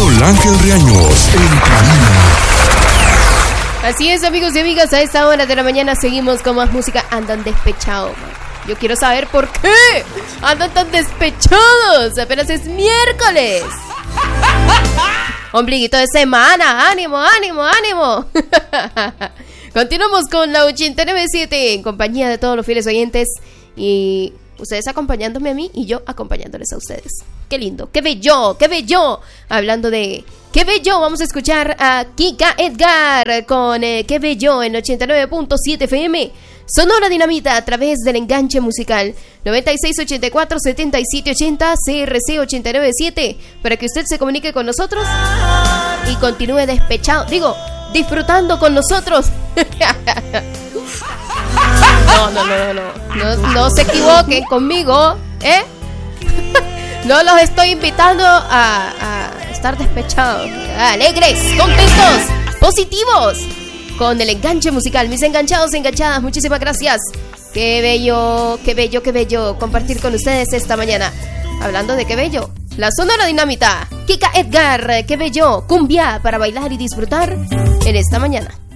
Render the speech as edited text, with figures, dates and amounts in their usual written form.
Miguel Ángel Riaños en cabina. Así es, amigos y amigas, a esta hora de la mañana seguimos con más música. Andan despechados, man. Yo quiero saber por qué andan tan despechados. Apenas es miércoles. Ombliguito de semana. Ánimo, ánimo, ánimo. Continuamos con la 89.7 en compañía de todos los fieles oyentes. Y ustedes acompañándome a mí y yo acompañándoles a ustedes. Qué lindo, qué bello, qué bello. Hablando de qué bello, vamos a escuchar a Kika Edgar con Qué bello en 89.7 FM. Sonora Dinamita a través del enganche musical 9684-7780 CRC 897 para que usted se comunique con nosotros y continúe despechado, disfrutando con nosotros. No se equivoquen conmigo, No los estoy invitando a estar despechados, alegres, contentos, positivos con el enganche musical. Mis enganchados, enganchadas, muchísimas gracias. Qué bello, qué bello, qué bello compartir con ustedes esta mañana. Hablando de qué bello, la Sonora Dinamita, Kika Edgar, qué bello, cumbia para bailar y disfrutar en esta mañana.